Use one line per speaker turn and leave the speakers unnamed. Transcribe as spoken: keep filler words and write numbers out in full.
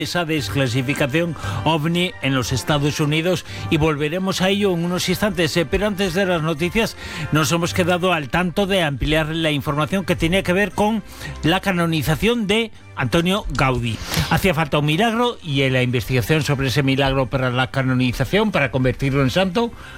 esa desclasificación ovni en los Estados Unidos, y volveremos a ello en unos instantes. Eh, pero antes de las noticias, nos hemos quedado al tanto de ampliar la información que tenía que ver con la canonización de Antonio Gaudí. Hacía falta un milagro, y en la investigación sobre ese milagro para la canonización, para convertirlo en santo,